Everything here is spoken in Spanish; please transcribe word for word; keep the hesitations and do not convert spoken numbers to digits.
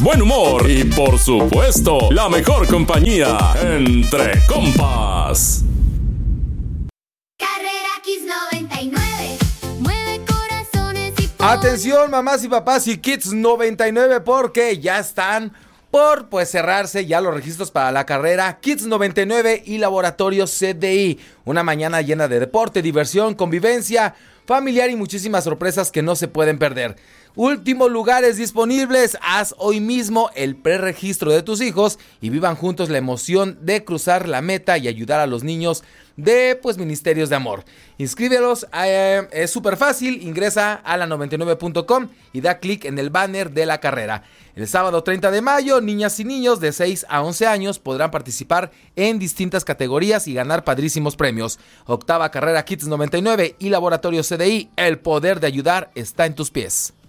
buen humor y, por supuesto, la mejor compañía. Entre compas. Carrera Kids noventa y nueve. Mueve corazones y por... Atención, mamás y papás y Kids noventa y nueve, porque ya están por pues cerrarse ya los registros para la carrera Kids noventa y nueve y Laboratorio C D I. Una mañana llena de deporte, diversión, convivencia familiar y muchísimas sorpresas que no se pueden perder. Últimos lugares disponibles. Haz hoy mismo el preregistro de tus hijos y vivan juntos la emoción de cruzar la meta y ayudar a los niños de pues Ministerios de Amor. Inscríbelos, eh, es súper fácil. Ingresa a la noventa y nueve punto com y da clic en el banner de la carrera. El sábado treinta de mayo, niñas y niños de seis a once años podrán participar en distintas categorías y ganar padrísimos premios. Octava carrera Kids noventa y nueve y Laboratorio C D I, el poder de ayudar está en tus pies.